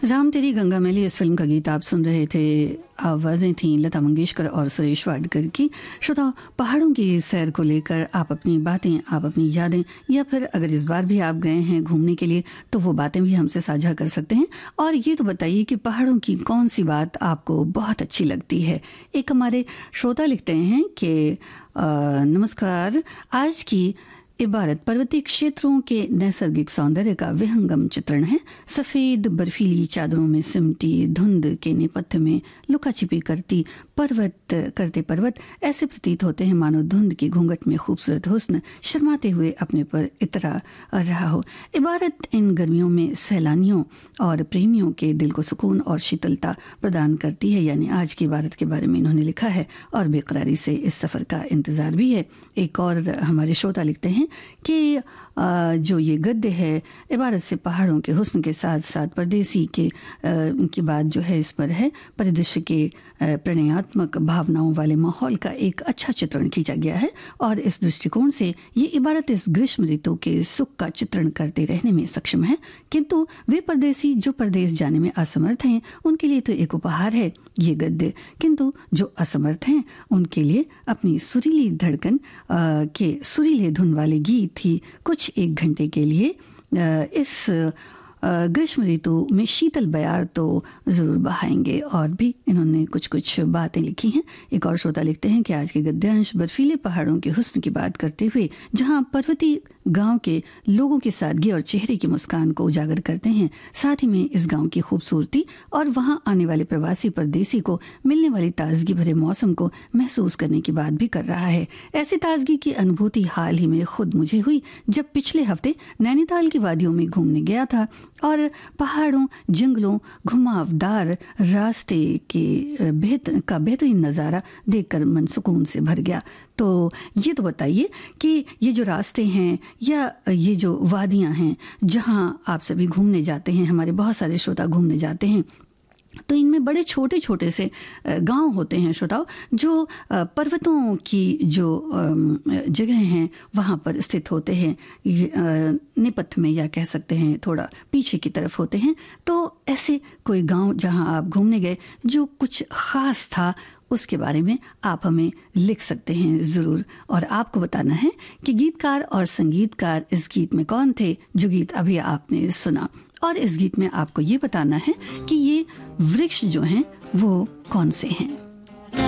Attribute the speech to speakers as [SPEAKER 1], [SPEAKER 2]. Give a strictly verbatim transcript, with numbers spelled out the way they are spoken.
[SPEAKER 1] राम तेरी गंगा मैली इस फिल्म का गीत आप सुन रहे थे। आवाज़ें थीं लता मंगेशकर और सुरेश वाडकर की। श्रोता, पहाड़ों की सैर को लेकर आप अपनी बातें, आप अपनी यादें, या फिर अगर इस बार भी आप गए हैं घूमने के लिए तो वो बातें भी हमसे साझा कर सकते हैं। और ये तो बताइए कि पहाड़ों की कौन सी बात आपको बहुत अच्छी लगती है। एक हमारे श्रोता लिखते हैं कि नमस्कार, आज की इबारत पर्वतीय क्षेत्रों के नैसर्गिक सौंदर्य का विहंगम चित्रण है। सफ़ेद बर्फीली चादरों में सिमटी धुंध के नेपथ्य में लुका छिपी करती पर्वत करते पर्वत ऐसे प्रतीत होते हैं मानो धुंध की घूंघट में खूबसूरत हुस्न शर्माते हुए अपने पर इतरा रहा हो। इबारत इन गर्मियों में सैलानियों और प्रेमियों के दिल को सुकून और शीतलता प्रदान करती है। यानी आज की इबारत के बारे में इन्होंने लिखा है और बेकरारी से इस सफ़र का इंतज़ार भी है। एक और हमारे श्रोता लिखते हैं कि जो ये गद्य है इबारत से पहाड़ों के हुस्न के साथ साथ परदेसी के की बात जो है इस पर है। परिदृश्य के प्रणयात्मक भावनाओं वाले माहौल का एक अच्छा चित्रण खींचा गया है और इस दृष्टिकोण से ये इबारत इस ग्रीष्म ऋतु के सुख का चित्रण करते रहने में सक्षम है। किंतु वे परदेसी जो परदेश जाने में असमर्थ हैं उनके लिए तो एक उपहार है ये गद्य, किंतु जो असमर्थ हैं उनके लिए अपनी सुरीली धड़कन के सुरीले धुन वाले गीत ही कुछ एक घंटे के लिए इस ग्रीष्म ऋतु में शीतल बयार तो ज़रूर बहाएंगे। और भी इन्होंने कुछ कुछ बातें लिखी हैं। एक और श्रोता लिखते हैं कि आज के गद्यांश बर्फीले पहाड़ों के हुस्न की बात करते हुए जहां पर्वतीय गांव के लोगों की सादगी और चेहरे की मुस्कान को उजागर करते हैं, साथ ही में इस गांव की खूबसूरती और वहां आने वाले प्रवासी परदेसी को मिलने वाली ताजगी भरे मौसम को महसूस करने की बात भी कर रहा है। ऐसी ताजगी की अनुभूति हाल ही में खुद मुझे हुई जब पिछले हफ्ते नैनीताल की वादियों में घूमने गया था और पहाड़ों, जंगलों, घुमावदार रास्ते के बेहतर का बेहतरीन नज़ारा देखकर मन सुकून से भर गया। तो ये तो बताइए कि ये जो रास्ते हैं या ये जो वादियां हैं जहां आप सभी घूमने जाते हैं, हमारे बहुत सारे श्रोता घूमने जाते हैं, तो इनमें बड़े छोटे छोटे से गांव होते हैं श्रोताओ, जो पर्वतों की जो जगह हैं वहाँ पर स्थित होते हैं, नेपथ्य में या कह सकते हैं थोड़ा पीछे की तरफ होते हैं। तो ऐसे कोई गांव जहां आप घूमने गए जो कुछ ख़ास था उसके बारे में आप हमें लिख सकते हैं ज़रूर। और आपको बताना है कि गीतकार और संगीतकार इस गीत में कौन थे जो गीत अभी आपने सुना। और इस गीत में आपको ये बताना है कि ये वृक्ष जो हैं वो कौन से हैं।